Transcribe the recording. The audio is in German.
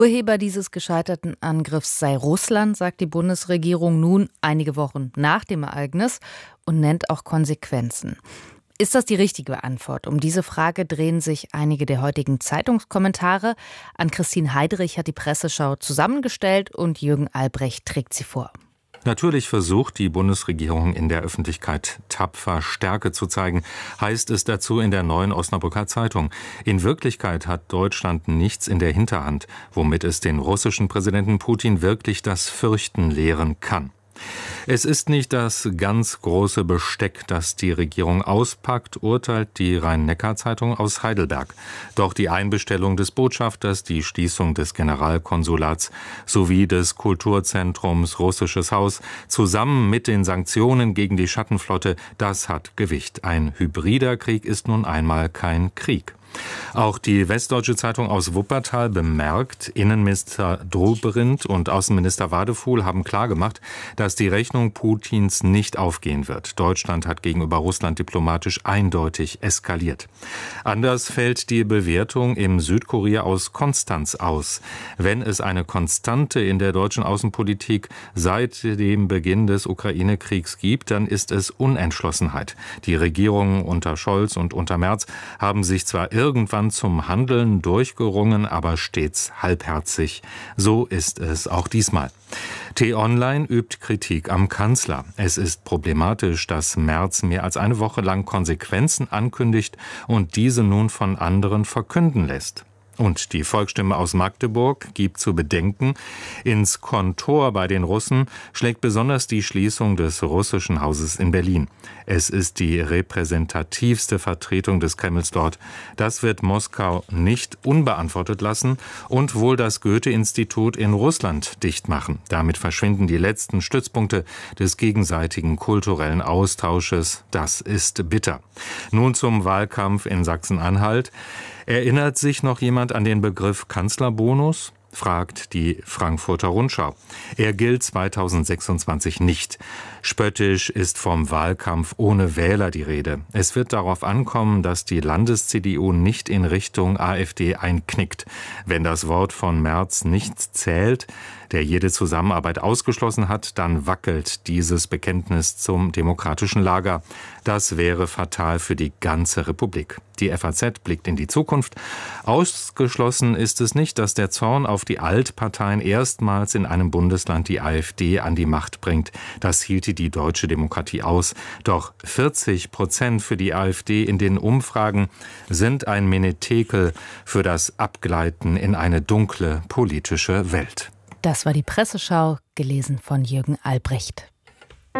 Urheber dieses gescheiterten Angriffs sei Russland, sagt die Bundesregierung nun einige Wochen nach dem Ereignis und nennt auch Konsequenzen. Ist das die richtige Antwort? Um diese Frage drehen sich einige der heutigen Zeitungskommentare. Ann-Christine Heidrich hat die Presseschau zusammengestellt und Jürgen Albrecht trägt sie vor. Natürlich versucht die Bundesregierung in der Öffentlichkeit tapfer Stärke zu zeigen, heißt es dazu in der Neuen Osnabrücker Zeitung. In Wirklichkeit hat Deutschland nichts in der Hinterhand, womit es den russischen Präsidenten Putin wirklich das Fürchten lehren kann. Es ist nicht das ganz große Besteck, das die Regierung auspackt, urteilt die Rhein-Neckar-Zeitung aus Heidelberg. Doch die Einbestellung des Botschafters, die Schließung des Generalkonsulats sowie des Kulturzentrums Russisches Haus zusammen mit den Sanktionen gegen die Schattenflotte, das hat Gewicht. Ein hybrider Krieg ist nun einmal kein Krieg. Auch die Westdeutsche Zeitung aus Wuppertal bemerkt, Innenminister Dobrindt und Außenminister Wadefuhl haben klargemacht, dass die Rechnung Putins nicht aufgehen wird. Deutschland hat gegenüber Russland diplomatisch eindeutig eskaliert. Anders fällt die Bewertung im Südkurier aus Konstanz aus. Wenn es eine Konstante in der deutschen Außenpolitik seit dem Beginn des Ukraine-Kriegs gibt, dann ist es Unentschlossenheit. Die Regierungen unter Scholz und unter Merz haben sich zwar irgendwann zum Handeln durchgerungen, aber stets halbherzig. So ist es auch diesmal. T-Online übt Kritik am Kanzler. Es ist problematisch, dass Merz mehr als eine Woche lang Konsequenzen ankündigt und diese nun von anderen verkünden lässt. Und die Volksstimme aus Magdeburg gibt zu bedenken, ins Kontor bei den Russen schlägt besonders die Schließung des russischen Hauses in Berlin. Es ist die repräsentativste Vertretung des Kremls dort. Das wird Moskau nicht unbeantwortet lassen und wohl das Goethe-Institut in Russland dicht machen. Damit verschwinden die letzten Stützpunkte des gegenseitigen kulturellen Austausches. Das ist bitter. Nun zum Wahlkampf in Sachsen-Anhalt. Erinnert sich noch jemand an den Begriff Kanzlerbonus? Fragt die Frankfurter Rundschau. Er gilt 2026 nicht. Spöttisch ist vom Wahlkampf ohne Wähler die Rede. Es wird darauf ankommen, dass die Landes-CDU nicht in Richtung AfD einknickt. Wenn das Wort von Merz nichts zählt, der jede Zusammenarbeit ausgeschlossen hat, dann wackelt dieses Bekenntnis zum demokratischen Lager. Das wäre fatal für die ganze Republik. Die FAZ blickt in die Zukunft. Ausgeschlossen ist es nicht, dass der Zorn auf die Altparteien erstmals in einem Bundesland die AfD an die Macht bringt. Das hielte die deutsche Demokratie aus. Doch 40% für die AfD in den Umfragen sind ein Menetekel für das Abgleiten in eine dunkle politische Welt. Das war die Presseschau, gelesen von Jürgen Albrecht.